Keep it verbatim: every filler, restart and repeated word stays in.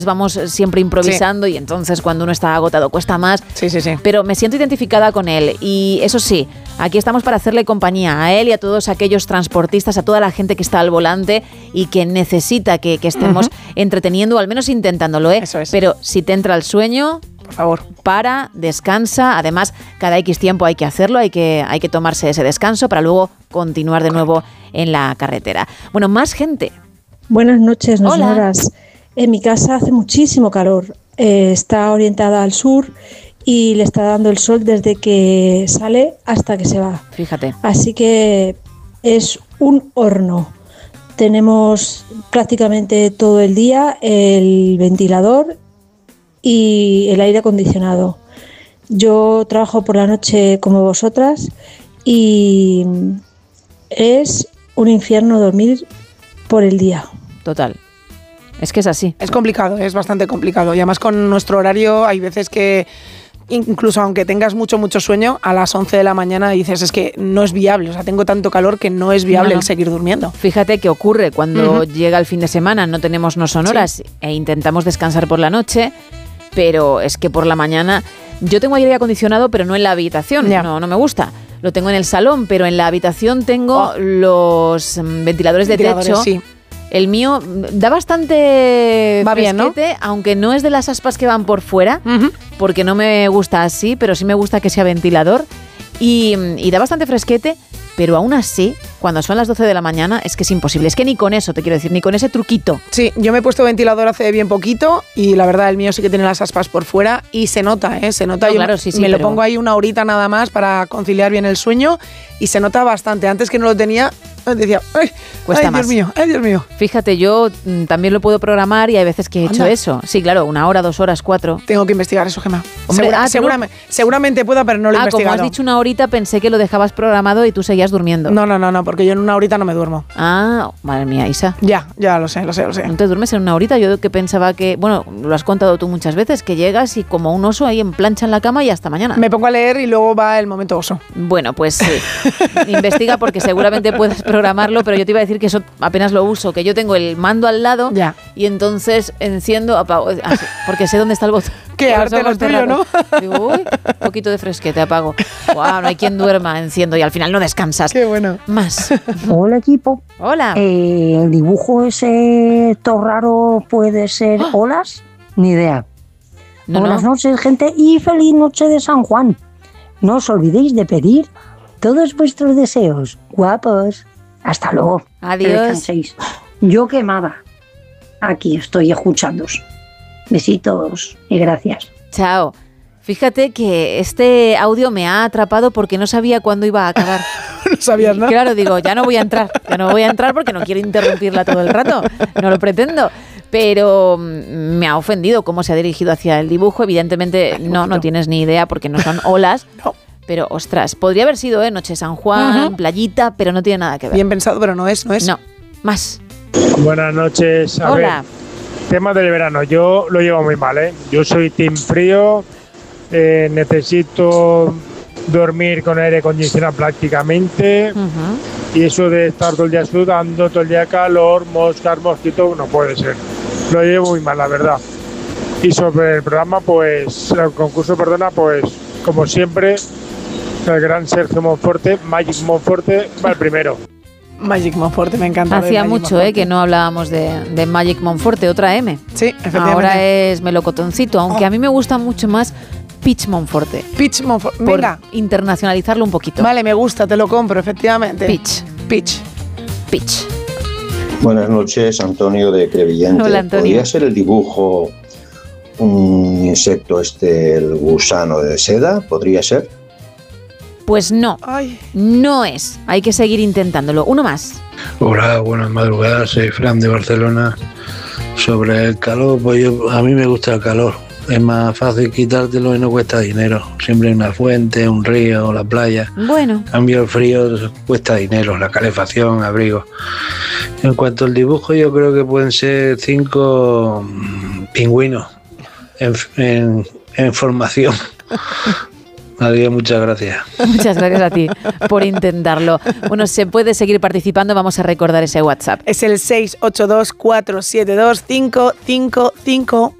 vamos siempre improvisando sí. y entonces cuando uno está agotado cuesta más. Sí, sí, sí. Pero me siento identificada con él y eso sí, aquí estamos para hacerle compañía a él y a todos aquellos transportistas, a toda la gente que está al volante y que necesita que, que estemos uh-huh. entreteniendo, o al menos intentándolo, ¿eh? Eso es. Pero si te entra el sueño, por favor, para, descansa. Además, cada X tiempo hay que hacerlo, hay que, hay que tomarse ese descanso para luego continuar de nuevo en la carretera. Bueno, más gente. Buenas noches, Hola. En mi casa hace muchísimo calor, eh, está orientada al sur y le está dando el sol desde que sale hasta que se va. Fíjate. Así que es un horno. Tenemos prácticamente todo el día el ventilador y el aire acondicionado. Yo trabajo por la noche como vosotras y es un infierno dormir por el día. Total. Es que es así. Es complicado, es bastante complicado. Y además con nuestro horario hay veces que incluso aunque tengas mucho, mucho sueño, a las once de la mañana dices, es que no es viable. O sea, tengo tanto calor que no es viable no, no. el seguir durmiendo. Fíjate qué ocurre cuando uh-huh. llega el fin de semana, no tenemos no son horas sí. e intentamos descansar por la noche, pero es que por la mañana... Yo tengo aire acondicionado, pero no en la habitación, yeah. no, no me gusta. Lo tengo en el salón, pero en la habitación tengo oh. los ventiladores de ventiladores, techo. Sí. El mío da bastante Va bien, ¿no? Aunque no es de las aspas que van por fuera, uh-huh. porque no me gusta así, pero sí me gusta que sea ventilador. Y, y da bastante fresquete, pero aún así, cuando son las doce de la mañana, es que es imposible. Es que ni con eso, te quiero decir, ni con ese truquito. Sí, yo me he puesto ventilador hace bien poquito y la verdad el mío sí que tiene las aspas por fuera y se nota, ¿eh? Se nota. No, yo claro, sí, sí, me pero... lo pongo ahí una horita nada más para conciliar bien el sueño y se nota bastante. Antes que no lo tenía, decía, ay, Cuesta ay más. Dios mío, ay Dios mío. Fíjate, yo m, también lo puedo programar y hay veces que he Anda. hecho eso. Sí, claro, una hora, dos horas, cuatro. Tengo que investigar eso, Gemma. Hombre, Segura, ah, seguramente, no... seguramente pueda, pero no lo he ah, investigado. Como has dicho una horita, pensé que lo dejabas programado y tú seguías durmiendo. No, no, no, no, porque yo en una horita no me duermo. Ah, madre mía, Isa. Ya, ya lo sé, lo sé, lo sé. ¿No te duermes en una horita? Yo que pensaba que, bueno, lo has contado tú muchas veces, que llegas y como un oso ahí en plancha en la cama y hasta mañana. Me pongo a leer y luego va el momento oso. Bueno, pues sí. Investiga porque seguramente puedes programarlo, pero yo te iba a decir que eso apenas lo uso, que yo tengo el mando al lado ya. y entonces enciendo, apago, así, porque sé dónde está el botón. Qué arte lo tuyo, ¿no? Digo, uy, un poquito de fresquete, apago. Wow, no hay quien duerma, enciendo y al final no descansas. Qué bueno. Más. Hola, equipo. Hola. Eh, ¿El dibujo ese todo raro puede ser ¡Oh! olas? Ni idea. No, Buenas no. noches, gente, y feliz noche de San Juan. No os olvidéis de pedir todos vuestros deseos. Guapos. Hasta luego. Adiós. Que descanséis. Yo quemada. Aquí estoy escuchándoos. Besitos y gracias. Chao. Fíjate que este audio me ha atrapado porque no sabía cuándo iba a acabar. No sabías nada. Claro, digo, ya no voy a entrar, ya no voy a entrar porque no quiero interrumpirla todo el rato, no lo pretendo. Pero me ha ofendido cómo se ha dirigido hacia el dibujo. Evidentemente no, no tienes ni idea porque no son olas. No. Pero, ostras, podría haber sido, ¿eh? Noche San Juan, uh-huh. playita, pero no tiene nada que ver. Bien pensado, pero no es, no es. No, más. Buenas noches. A Hola. Ver, tema del verano. Yo lo llevo muy mal, ¿eh? Yo soy team frío, eh, necesito dormir con aire acondicionado prácticamente uh-huh. y eso de estar todo el día sudando, todo el día calor, moscas, mosquitos, no puede ser. Lo llevo muy mal, la verdad. Y sobre el programa, pues, el concurso, perdona, pues, como siempre, el gran Sergio Monforte, Magic Monforte, va el primero. Magic Monforte, me encanta. Hacía mucho eh, que no hablábamos de, de Magic Monforte, otra M. Sí, efectivamente. Ahora es Melocotoncito, aunque oh. a mí me gusta mucho más Peach Monforte. Peach Monforte, venga. Por internacionalizarlo un poquito. Vale, me gusta, te lo compro, efectivamente. Peach. Peach. Peach. Buenas noches, Antonio de Crevillente. Hola, Antonio. ¿Podría ser el dibujo un insecto este, el gusano de seda? ¿Podría ser? Pues no, Ay. no es. Hay que seguir intentándolo. Uno más. Hola, buenas madrugadas. Soy Fran de Barcelona. Sobre el calor, pues yo, a mí me gusta el calor. Es más fácil quitártelo y no cuesta dinero. Siempre hay una fuente, un río o la playa. Bueno. En cambio, el frío cuesta dinero, la calefacción, abrigo. En cuanto al dibujo, yo creo que pueden ser cinco pingüinos en, en, en formación. Adiós, muchas gracias. Muchas gracias a ti por intentarlo. Bueno, se puede seguir participando, vamos a recordar ese WhatsApp. Es el seis ocho dos, cuatro siete dos, cinco cinco cinco.